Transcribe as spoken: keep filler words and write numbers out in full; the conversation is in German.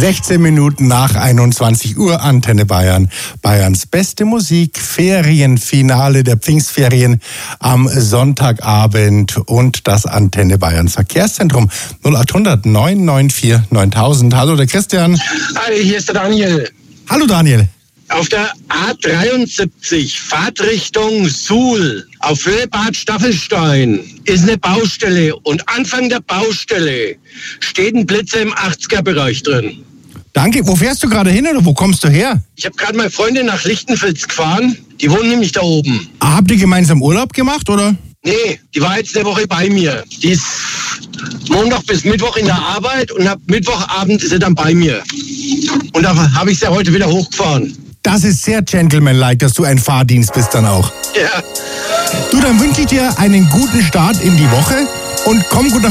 sechzehn Minuten nach einundzwanzig Uhr, Antenne Bayern. Bayerns beste Musik, Ferienfinale der Pfingstferien am Sonntagabend und das Antenne Bayern Verkehrszentrum null acht hundert neun neun vier neuntausend. Hallo, der Christian. Hi, hier ist der Daniel. Hallo, Daniel. Auf der A dreiundsiebzig, Fahrtrichtung Suhl, auf Höhe Bad Staffelstein, ist eine Baustelle. Und Anfang der Baustelle steht ein Blitzer im achtziger-Bereich drin. Danke. Wo fährst du gerade hin oder wo kommst du her? Ich habe gerade meine Freundin nach Lichtenfels gefahren. Die wohnen nämlich da oben. Ah, habt ihr gemeinsam Urlaub gemacht, oder? Nee, die war jetzt eine Woche bei mir. Die ist Montag bis Mittwoch in der Arbeit und ab Mittwochabend ist sie dann bei mir. Und da habe ich sie heute wieder hochgefahren. Das ist sehr gentlemanlike, dass du ein Fahrdienst bist dann auch. Ja. Du, dann wünsche ich dir einen guten Start in die Woche und komm gut nach